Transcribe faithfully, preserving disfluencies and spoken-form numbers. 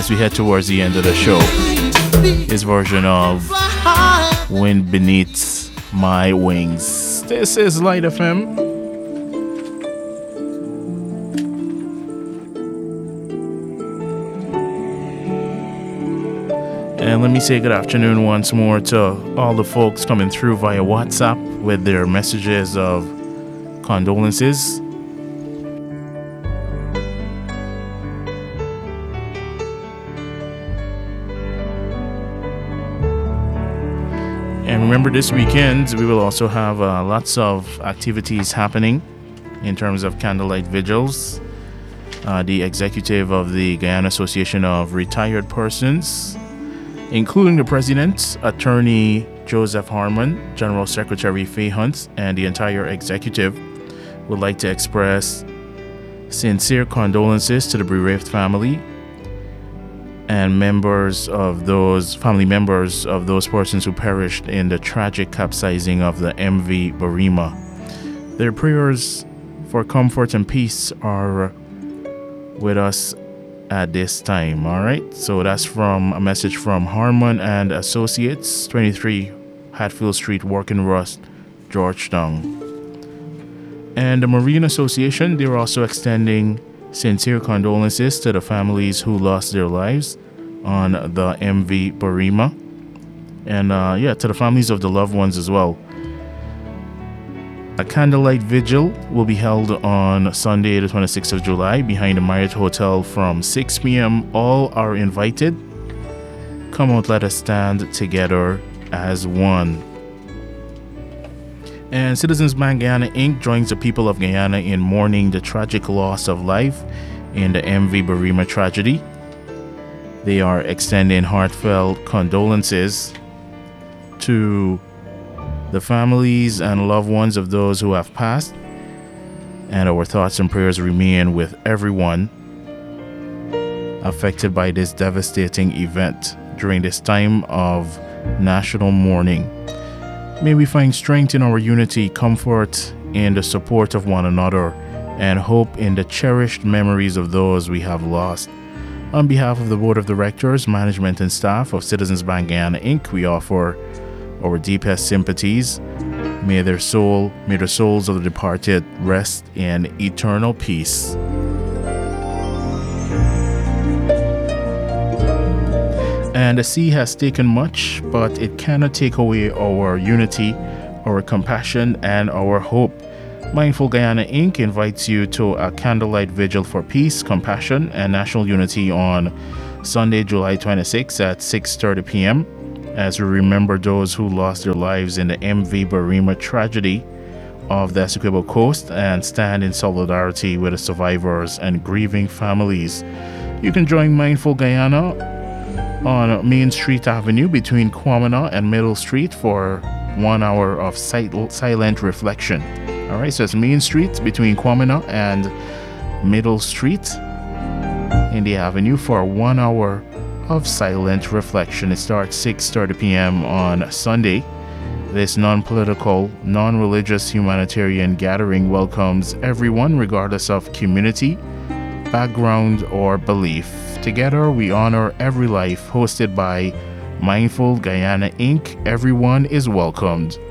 as we head towards the end of the show. His version of Wind Beneath My Wings. This is Light F M. And let me say good afternoon once more to all the folks coming through via WhatsApp with their messages of condolences. And remember, this weekend we will also have uh, lots of activities happening in terms of candlelight vigils. Uh, the executive of the Guyana Association of Retired Persons, including the President, Attorney Joseph Harmon, General Secretary Faye Hunt, and the entire executive, would like to express sincere condolences to the bereaved family and members of those family members of those persons who perished in the tragic capsizing of the M V Barima. Their prayers for comfort and peace are with us at this time. All right, so that's from a message from Harmon and Associates, twenty-three Hatfield Street, Working Rust, Georgetown. And the Marine Association, they're also extending sincere condolences to the families who lost their lives on the M V Barima, and uh, yeah, to the families of the loved ones as well. A candlelight vigil will be held on Sunday, the twenty-sixth of July, behind the Marriott Hotel from six p.m. All are invited. Come out, let us stand together as one. And Citizens Bank Guyana Incorporated joins the people of Guyana in mourning the tragic loss of life in the M V Barima tragedy. They are extending heartfelt condolences to the families and loved ones of those who have passed, and our thoughts and prayers remain with everyone affected by this devastating event during this time of national mourning. May we find strength in our unity, comfort in the support of one another, and hope in the cherished memories of those we have lost. On behalf of the Board of Directors, management, and staff of Citizens Bank Guyana Incorporated, we offer our deepest sympathies. May their soul, may the souls of the departed rest in eternal peace. And the sea has taken much, but it cannot take away our unity, our compassion, and our hope. Mindful Guyana Incorporated invites you to a candlelight vigil for peace, compassion, and national unity on Sunday, July twenty-sixth at six thirty p.m. as we remember those who lost their lives in the M V Barima tragedy of the Essequibo Coast and stand in solidarity with the survivors and grieving families. You can join Mindful Guyana on Main Street Avenue between Kwamina and Middle Street for one hour of silent reflection. All right, so it's Main Street between Kwamina and Middle Street in the avenue for one hour of silent reflection. It starts six thirty p.m. on Sunday. This non-political, non-religious humanitarian gathering welcomes everyone regardless of community, background, or belief. Together we honor every life. Hosted by Mindful Guyana Incorporated. Everyone is welcomed.